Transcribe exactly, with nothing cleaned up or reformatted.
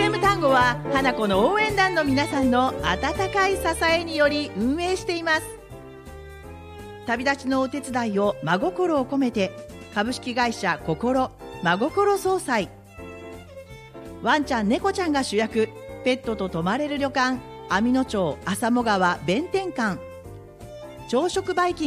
エム 単語は花子の応援団の皆さんの温かい支えにより運営しています。旅立ちのお手伝いを真心を込めて、株式会社心真心総裁。ワンちゃん猫ちゃんが主役、ペットと泊まれる旅館網野町浅茂川弁天館。朝食バイキング